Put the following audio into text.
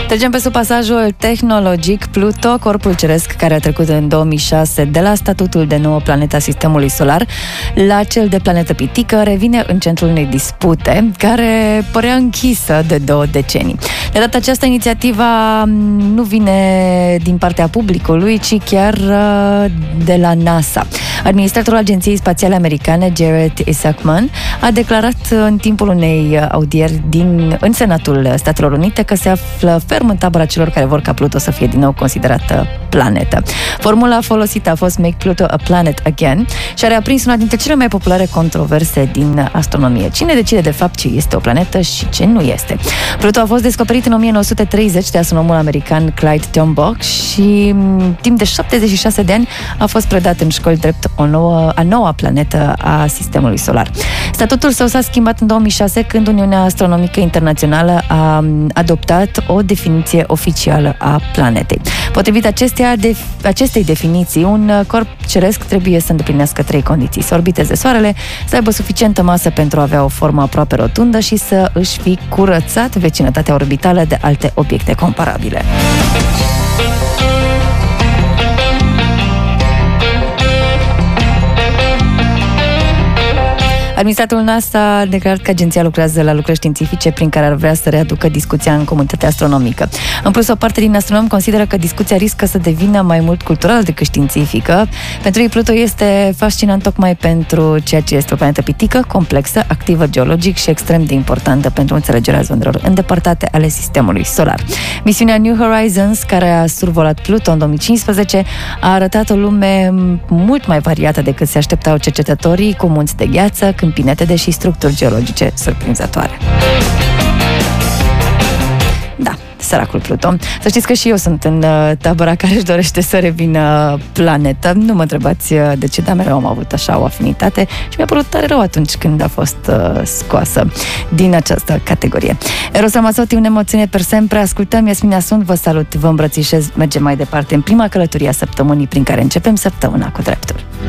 Trecem pe sub pasajul tehnologic. Pluto, corpul ceresc care a trecut în 2006 de la statutul de nouă planetă a sistemului solar la cel de planetă pitică, revine în centrul unei dispute care părea închisă de 2 decenii. De data aceasta, inițiativa nu vine din partea publicului, ci chiar de la NASA. Administratorul Agenției Spațiale Americane, Jared Isaacman, a declarat în timpul unei audieri în Senatul Statelor Unite că se află ferm în tabăra celor care vor ca Pluto să fie din nou considerată planetă. Formula folosită a fost Make Pluto a Planet Again și a reaprins una dintre cele mai populare controverse din astronomie. Cine decide de fapt ce este o planetă și ce nu este? Pluto a fost descoperit în 1930 de astronomul american Clyde Tombaugh și timp de 76 de ani a fost predat în școli drept a noua planetă a sistemului solar. Statutul său s-a schimbat în 2006 când Uniunea Astronomică Internațională a adoptat o definiție oficială a planetei. Potrivit acestei definiții, un corp ceresc trebuie să îndeplinească 3 condiții: să orbiteze Soarele, să aibă suficientă masă pentru a avea o formă aproape rotundă și să își fi curățat vecinătatea orbitală de alte obiecte comparabile. Administratorul NASA a declarat că agenția lucrează la lucrări științifice prin care ar vrea să readucă discuția în comunitatea astronomică. În plus, o parte din astronomi consideră că discuția riscă să devină mai mult culturală decât științifică. Pentru ei, Pluto este fascinant tocmai pentru ceea ce este o planetă pitică, complexă, activă geologic și extrem de importantă pentru înțelegerea zonelor îndepărtate ale sistemului solar. Misiunea New Horizons, care a survolat Pluto în 2015, a arătat o lume mult mai variată decât se așteptau cercetătorii, cu munți de gheață, câmpinete și structuri geologice surprinzătoare. Da, săracul Pluto. Să știți că și eu sunt în tabăra care își dorește să revină planetă. Nu mă întrebați de ce, dar mereu am avut așa o afinitate și mi-a părut tare rău atunci când a fost scoasă din această categorie. Eros Ramazzotti, un'emozione per sempre. Ascultăm Iasmina Sunt, vă salut, vă îmbrățișez. Mergem mai departe în prima călătorie a săptămânii prin care începem săptămâna cu dreptul.